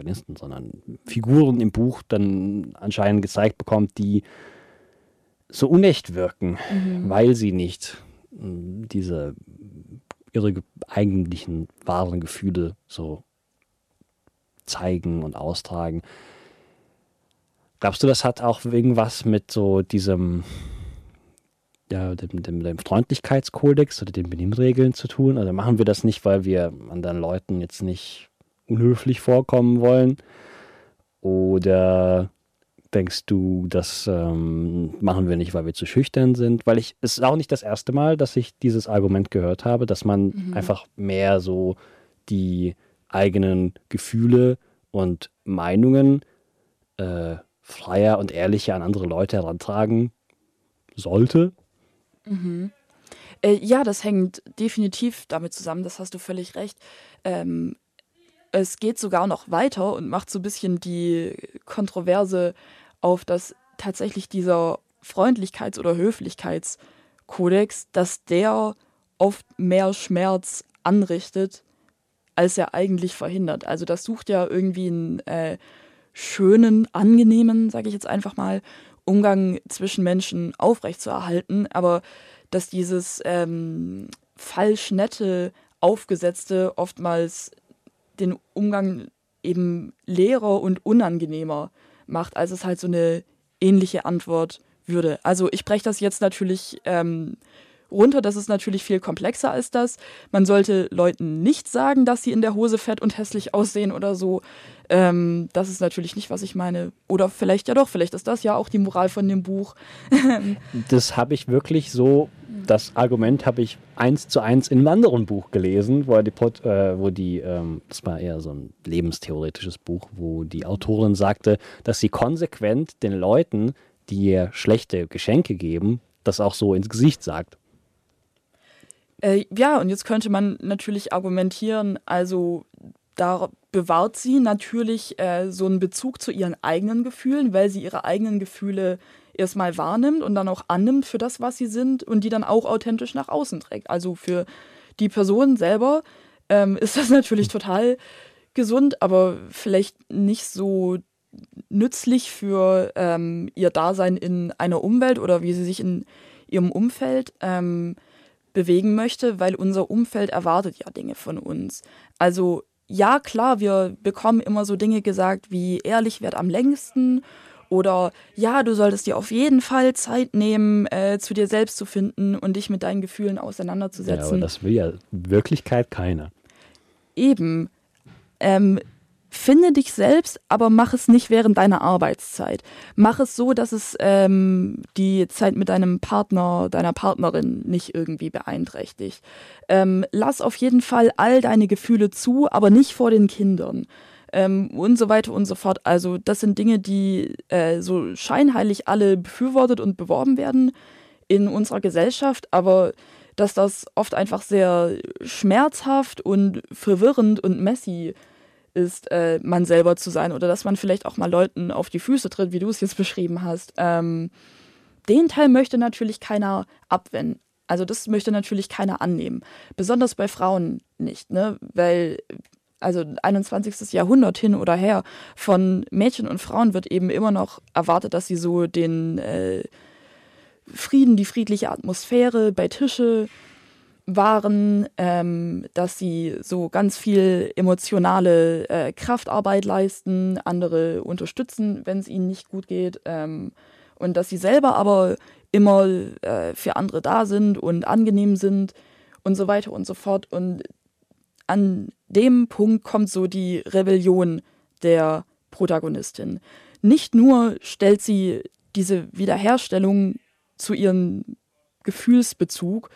Protagonisten, sondern Figuren im Buch dann anscheinend gezeigt bekommt, die so unecht wirken, weil sie nicht ihre eigentlichen wahren Gefühle so zeigen und austragen. Glaubst du, das hat auch irgendwas mit so diesem, ja, dem Freundlichkeitskodex oder den Benimmregeln zu tun? Also machen wir das nicht, weil wir anderen Leuten jetzt nicht unhöflich vorkommen wollen? Oder denkst du, das machen wir nicht, weil wir zu schüchtern sind? Weil es ist auch nicht das erste Mal, dass ich dieses Argument gehört habe, dass man einfach mehr so die eigenen Gefühle und Meinungen freier und ehrlicher an andere Leute herantragen sollte. Ja, das hängt definitiv damit zusammen, das hast du völlig recht. Es geht sogar noch weiter und macht so ein bisschen die Kontroverse auf, dass tatsächlich dieser Freundlichkeits- oder Höflichkeitskodex, dass der oft mehr Schmerz anrichtet, als er eigentlich verhindert. Also das sucht ja irgendwie einen schönen, angenehmen, sage ich jetzt einfach mal, Umgang zwischen Menschen aufrechtzuerhalten, aber dass dieses falsch nette, aufgesetzte oftmals den Umgang eben leerer und unangenehmer macht, als es halt so eine ähnliche Antwort würde. Also ich breche das jetzt natürlich runter, das ist natürlich viel komplexer als das. Man sollte Leuten nicht sagen, dass sie in der Hose fett und hässlich aussehen oder so. Das ist natürlich nicht, was ich meine. Oder vielleicht ja doch, vielleicht ist das ja auch die Moral von dem Buch. Das habe ich wirklich so, das Argument habe ich 1:1 in einem anderen Buch gelesen, das war eher so ein lebenstheoretisches Buch, wo die Autorin sagte, dass sie konsequent den Leuten, die ihr schlechte Geschenke geben, das auch so ins Gesicht sagt. Ja, und jetzt könnte man natürlich argumentieren, also da bewahrt sie natürlich so einen Bezug zu ihren eigenen Gefühlen, weil sie ihre eigenen Gefühle erstmal wahrnimmt und dann auch annimmt für das, was sie sind und die dann auch authentisch nach außen trägt. Also für die Person selber ist das natürlich total gesund, aber vielleicht nicht so nützlich für ihr Dasein in einer Umwelt oder wie sie sich in ihrem Umfeld bewegen möchte, weil unser Umfeld erwartet ja Dinge von uns. Also ja, klar, wir bekommen immer so Dinge gesagt wie ehrlich währt am längsten oder ja, du solltest dir auf jeden Fall Zeit nehmen, zu dir selbst zu finden und dich mit deinen Gefühlen Ja, aber auseinanderzusetzen. das will ja in Wirklichkeit keiner. Eben. Finde dich selbst, aber mach es nicht während deiner Arbeitszeit. Mach es so, dass es die Zeit mit deinem Partner, deiner Partnerin nicht irgendwie beeinträchtigt. Lass auf jeden Fall all deine Gefühle zu, aber nicht vor den Kindern. Und so weiter und so fort. Also das sind Dinge, die so scheinheilig alle befürwortet und beworben werden in unserer Gesellschaft, aber dass das oft einfach sehr schmerzhaft und verwirrend und messy ist, man selber zu sein oder dass man vielleicht auch mal Leuten auf die Füße tritt, wie du es jetzt beschrieben hast. Den Teil möchte natürlich keiner abwenden. Also das möchte natürlich keiner annehmen. Besonders bei Frauen nicht, ne? Weil, also 21. Jahrhundert hin oder her, von Mädchen und Frauen wird eben immer noch erwartet, dass sie so den Frieden, die friedliche Atmosphäre bei Tische waren, dass sie so ganz viel emotionale Kraftarbeit leisten, andere unterstützen, wenn es ihnen nicht gut geht, und dass sie selber aber immer für andere da sind und angenehm sind und so weiter und so fort. Und an dem Punkt kommt so die Rebellion der Protagonistin. Nicht nur stellt sie diese Wiederherstellung zu ihrem Gefühlsbezug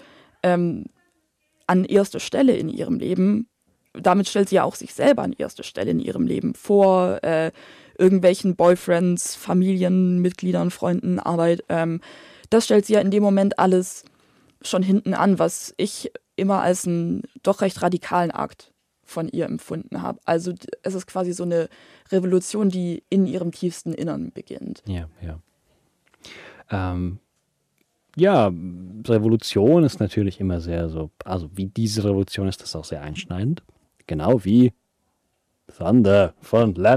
an erste Stelle in ihrem Leben. Damit stellt sie ja auch sich selber an erste Stelle in ihrem Leben vor irgendwelchen Boyfriends, Familienmitgliedern, Freunden, Arbeit. Das stellt sie ja in dem Moment alles schon hinten an, was ich immer als einen doch recht radikalen Akt von ihr empfunden habe. Also es ist quasi so eine Revolution, die in ihrem tiefsten Innern beginnt. Ja, ja. Ja, Revolution ist natürlich immer sehr so, also wie diese Revolution ist das auch sehr einschneidend. Genau wie Thunder von Land.